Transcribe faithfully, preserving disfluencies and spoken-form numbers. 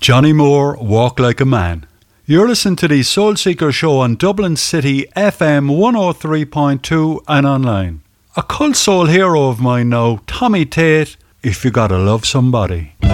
Johnny Moore, Walk Like a Man. You're listening to the Soul Seeker Show on Dublin City F M one oh three point two and online. A cult soul hero of mine now, Tommy Tate, If You Gotta Love Somebody.